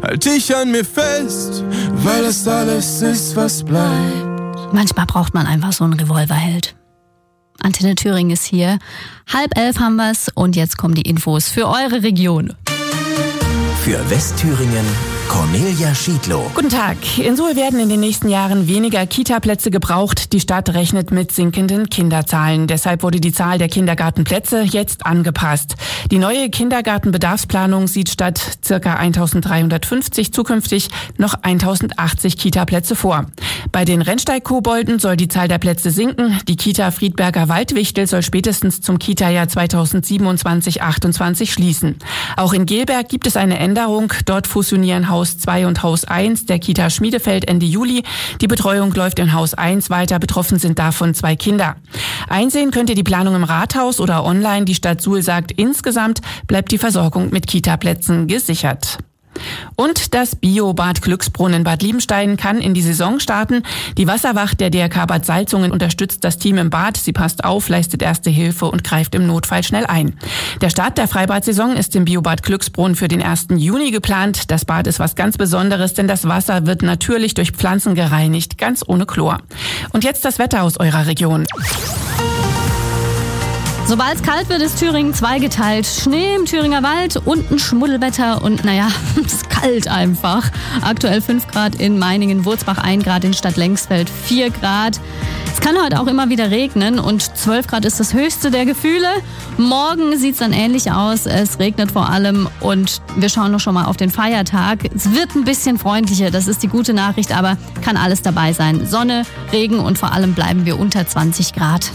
halt ich an mir fest, weil das alles ist, was bleibt. Manchmal braucht man einfach so einen Revolverheld. Antenne Thüringen ist hier. 10:30 haben wir's und jetzt kommen die Infos für eure Region. Für Westthüringen Cornelia Schiedlow. Guten Tag. In Suhl werden in den nächsten Jahren weniger Kita-Plätze gebraucht. Die Stadt rechnet mit sinkenden Kinderzahlen. Deshalb wurde die Zahl der Kindergartenplätze jetzt angepasst. Die neue Kindergartenbedarfsplanung sieht statt ca. 1350 zukünftig noch 1080 Kita-Plätze vor. Bei den Rennsteig-Kobolden soll die Zahl der Plätze sinken. Die Kita Friedberger Waldwichtel soll spätestens zum Kita-Jahr 2027/28 schließen. Auch in Gelberg gibt es eine Änderung. Dort fusionieren Haus 2 und Haus 1 der Kita Schmiedefeld Ende Juli. Die Betreuung läuft in Haus 1 weiter. Betroffen sind davon 2 Kinder. Einsehen könnt ihr die Planung im Rathaus oder online. Die Stadt Suhl sagt, insgesamt bleibt die Versorgung mit Kita-Plätzen gesichert. Und das Bio-Bad Glücksbrunn in Bad Liebenstein kann in die Saison starten. Die Wasserwacht der DRK Bad Salzungen unterstützt das Team im Bad. Sie passt auf, leistet Erste Hilfe und greift im Notfall schnell ein. Der Start der Freibad-Saison ist im Bio-Bad Glücksbrunn für den 1. Juni geplant. Das Bad ist was ganz Besonderes, denn das Wasser wird natürlich durch Pflanzen gereinigt, ganz ohne Chlor. Und jetzt das Wetter aus eurer Region. Sobald es kalt wird, ist Thüringen zweigeteilt. Schnee im Thüringer Wald, unten Schmuddelwetter und es ist kalt einfach. Aktuell 5 Grad in Meiningen, Wurzbach 1 Grad, in Stadt Lengsfeld 4 Grad. Es kann heute auch immer wieder regnen und 12 Grad ist das höchste der Gefühle. Morgen sieht es dann ähnlich aus. Es regnet vor allem und wir schauen noch schon mal auf den Feiertag. Es wird ein bisschen freundlicher, das ist die gute Nachricht, aber kann alles dabei sein. Sonne, Regen und vor allem bleiben wir unter 20 Grad.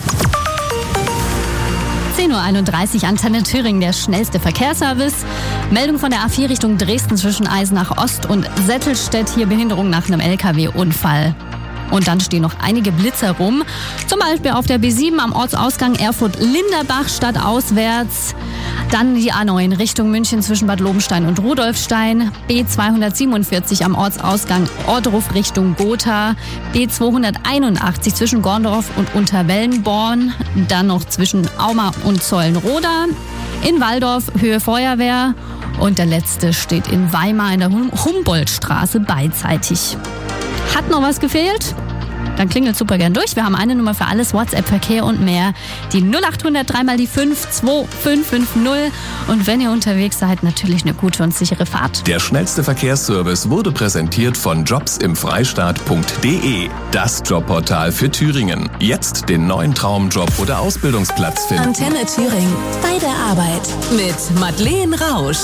10:31 Uhr, Antenne Thüringen, der schnellste Verkehrsservice. Meldung von der A4 Richtung Dresden zwischen Eisenach Ost und Settelstedt. Hier Behinderung nach einem LKW-Unfall. Und dann stehen noch einige Blitzer rum. Zum Beispiel auf der B7 am Ortsausgang Erfurt-Linderbach stadtauswärts. Dann die A9 Richtung München zwischen Bad Lobenstein und Rudolfstein. B247 am Ortsausgang Ortruf Richtung Gotha. B281 zwischen Gorndorf und Unterwellenborn. Dann noch zwischen Auma und Zollenroda. In Walldorf Höhe Feuerwehr. Und der letzte steht in Weimar in der Humboldtstraße beidseitig. Hat noch was gefehlt? Dann klingelt super gern durch. Wir haben eine Nummer für alles, WhatsApp, Verkehr und mehr. Die 0800 3 die 5 2550. Und wenn ihr unterwegs seid, natürlich eine gute und sichere Fahrt. Der schnellste Verkehrsservice wurde präsentiert von jobsimfreistaat.de. Das Jobportal für Thüringen. Jetzt den neuen Traumjob oder Ausbildungsplatz finden. Antenne Thüringen. Bei der Arbeit. Mit Madeleine Rausch.